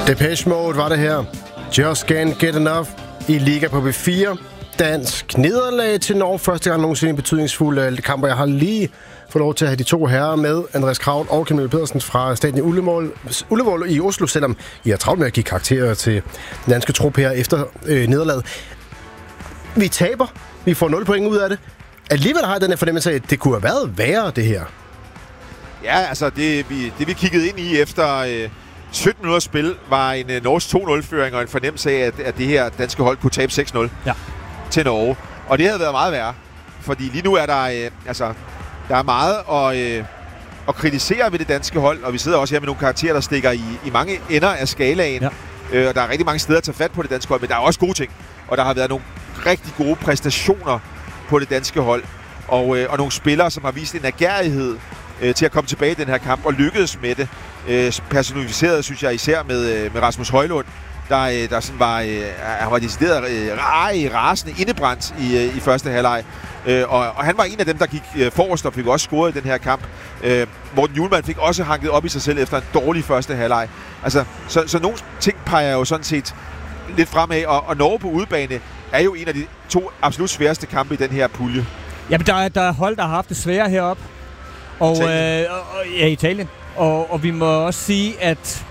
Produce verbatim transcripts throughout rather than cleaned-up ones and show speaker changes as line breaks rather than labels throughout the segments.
Depeche Mode var det her. Just Can't Get Enough i Liga på B fire. Dansk nederlag til Norge. Første gang nogensinde i betydningsfulde kamper. Jeg har lige fået lov til at have de to herrer med. Andreas Kraut og Camille Pedersen fra Stadion i Ullevål, Ullevål i Oslo, selvom I har travlt med at give karakterer til den danske trup her efter øh, nederlaget. Vi taber. Vi får nul point ud af det. Alligevel har jeg den her fornemmelse af, at det kunne have været værre, det her.
Ja, altså det vi, det vi kiggede ind i efter øh, sytten minutter spil, var en øh, Norges to nul-føring og en fornemmelse af, at, at det her danske hold kunne tabe seks nul
ja.
til Norge. Og det havde været meget værre, fordi lige nu er der, øh, altså, der er meget at, øh, at kritisere ved det danske hold, og vi sidder også her med nogle karakterer, der stikker i, i mange ender af skalaen. Ja. Øh, og der er rigtig mange steder at tage fat på det danske hold, men der er også gode ting. Og der har været nogle rigtig gode præstationer på det danske hold, og, øh, og nogle spillere, som har vist en agerighed øh, til at komme tilbage i den her kamp, og lykkedes med det. Øh, personificeret, synes jeg, især med, øh, med Rasmus Højlund, der, øh, der sådan var, øh, han var decideret øh, rej, rasende, indebrændt i, øh, i første halvleg. Øh, og, og han var en af dem, der gik øh, forrest og fik også scoret i den her kamp. Øh, Morten Hjulmand fik også hanket op i sig selv efter en dårlig første halvleg. Altså, så, så nogle ting peger jo sådan set lidt fremad, og, og Norge på udebane er jo en af de to absolut sværeste kampe i den her pulje.
Jamen, der er, der er hold, der har haft det svære heroppe. Og,
Italien.
Øh, og, ja, Italien. Og, og vi må også sige, at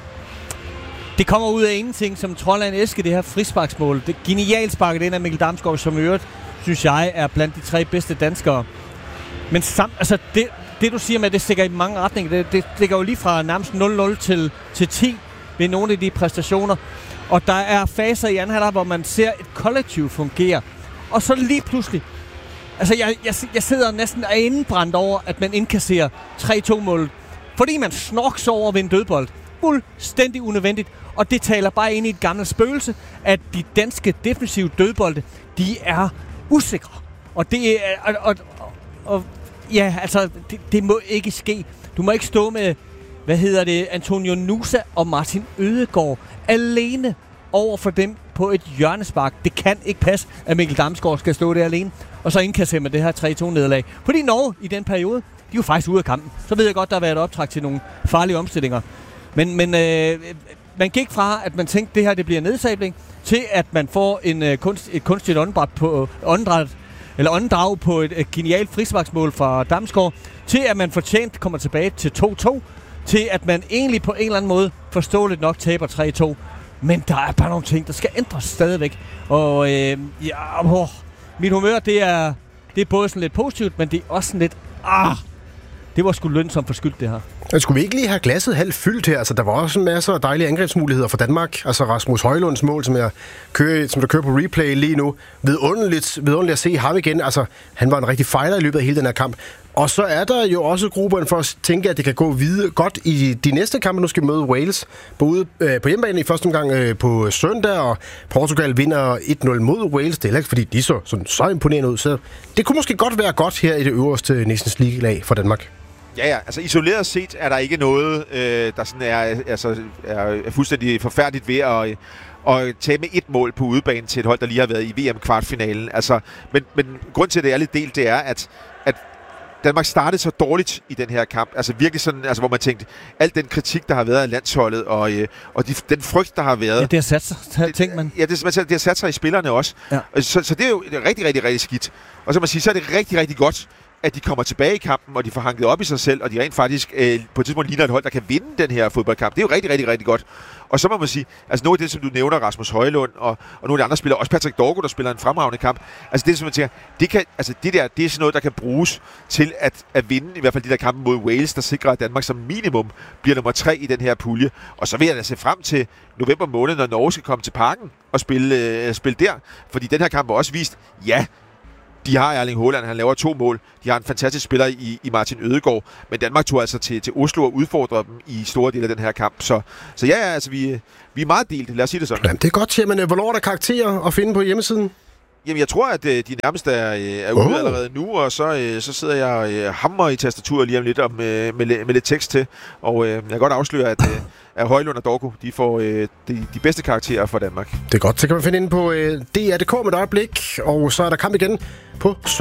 det kommer ud af ingenting, som Trolland Eske, det her frisparksmål. Det genialt sparket ind af Mikkel Damsgaard, som i øvrigt, synes jeg, er blandt de tre bedste danskere. Men sam, altså, det, det, du siger med, det stikker i mange retninger. Det, det stikker jo lige fra nærmest nul nul til, til ti ved nogle af de præstationer. Og der er faser i anden halvleg, hvor man ser et kollektiv fungere. Og så lige pludselig, altså jeg, jeg, jeg sidder næsten af indbrændt over, at man indkasserer tre to mål. Fordi man snorks over ved en dødbold. Fuldstændig unødvendigt. Og det taler bare ind i et gammelt spøgelse, at de danske defensive dødbolde, de er usikre. Og det er... Og, og, og, og ja, altså, det, det må ikke ske. Du må ikke stå med, hvad hedder det, Antonio Nusa og Martin Ødegaard alene over for dem på et hjørnespark. Det kan ikke passe, at Mikkel Damsgaard skal stå der alene. Og så indkasserer man det her tre to nederlag. Fordi Norge i den periode, de er jo faktisk ude af kampen. Så ved jeg godt, der har været optræk til nogle farlige omstillinger. Men, men øh, man gik fra, at man tænkte, at det her det bliver nedsabling, til at man får en, øh, kunst, et kunstigt åndedræt på, åndedræt, eller åndedrag på et, et genialt frisparksmål fra Damsgaard, til at man fortjent kommer tilbage til to to, til at man egentlig på en eller anden måde forståeligt nok taber tre to. Men der er bare nogle ting, der skal ændres stadigvæk. Og øh, ja, åh, mit humør, det er, det er både sådan lidt positivt, men det er også sådan lidt, ah, det var sgu lønsomt for skyld, det her.
Skulle vi ikke lige have glasset halvt fyldt her? Altså, der var også en masse af dejlige angrebsmuligheder for Danmark. Altså, Rasmus Højlunds mål, som, jeg kører, som der kører på replay lige nu. Vidunderligt, vidunderligt at se ham igen. Altså, han var en rigtig fejler i løbet af hele den her kamp. Og så er der jo også grupperne for at tænke, at det kan gå videre godt i de næste kampe. Nu skal vi møde Wales både øh, på hjemmebane i første omgang øh, på søndag, og Portugal vinder et nul mod Wales. Det er ikke, fordi de så sådan, så imponerende ud. Så det kunne måske godt være godt her i det øverste Nations League-lag for Danmark.
Ja, ja. Altså isoleret set er der ikke noget, øh, der sådan er, altså, er fuldstændig forfærdeligt ved at, at tage med et mål på udebane til et hold, der lige har været i V M-kvartfinalen. Altså, men, men grund til, at det er lidt delt, det er, at, at Danmark startede så dårligt i den her kamp. Altså virkelig sådan, altså, hvor man tænkte, alt den kritik, der har været af landsholdet, og, øh, og de, den frygt, der har været.
Ja, det har sat sig, tænkte man.
Ja, det, det har sat sig i spillerne også. Ja. Så, så det er jo rigtig, rigtig, rigtig skidt. Og så man sige, så er det rigtig, rigtig godt, at de kommer tilbage i kampen, og de får hanket op i sig selv, og de rent faktisk øh, på et tidspunkt ligner et hold, der kan vinde den her fodboldkamp. Det er jo rigtig, rigtig, rigtig godt. Og så må man sige, altså noget af det, som du nævner, Rasmus Højlund, og, og nogle af de andre spillere, også Patrick Dorgo, der spiller en fremragende kamp, altså det, som man tænker, det, kan, altså det der, det er sådan noget, der kan bruges til at, at vinde, i hvert fald de der kampe mod Wales, der sikrer, at Danmark som minimum bliver nummer tre i den her pulje. Og så vil jeg da se frem til november måned, når Norge skal komme til parken og spille, øh, spille der. Fordi den her kamp har også vist, ja, de har Erling Haaland, han laver to mål. De har en fantastisk spiller i, i Martin Ødegaard. Men Danmark tog altså til, til Oslo og udfordrede dem i store dele af den her kamp. Så, så ja, ja, altså vi, vi er meget delt. Lad os sige det sådan.
Jamen, det er godt til, men hvornår er der karakterer at finde på hjemmesiden?
Jamen, jeg tror, at de nærmeste er, er ude oh. allerede nu, og så, så sidder jeg og hammer i tastaturet lige om lidt om, med, med, med lidt tekst til. Og jeg kan godt afsløre, at, at Højlund og Dorgo, de får de, de bedste karakterer for Danmark.
Det er godt. Så kan man finde inde på D R punktum d k med et øjeblik, og så er der kamp igen på